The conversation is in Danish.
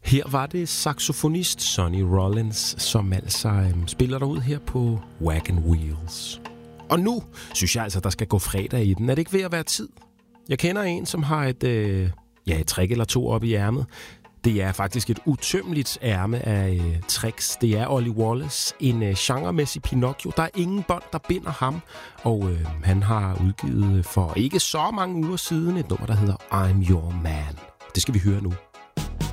Her var det saxofonist Sonny Rollins, som altså spiller derud her på Wagon Wheels. Og nu synes jeg altså, der skal gå fredag i den. Er det ikke ved at være tid? Jeg kender en, som har et trick eller to op i ærmet. Det er faktisk et utømmeligt ærme af tricks. Det er Ollie Wallace, en genremæssig Pinocchio. Der er ingen bånd, der binder ham. Og han har udgivet for ikke så mange uger siden et nummer, der hedder I'm Your Man. Det skal vi høre nu.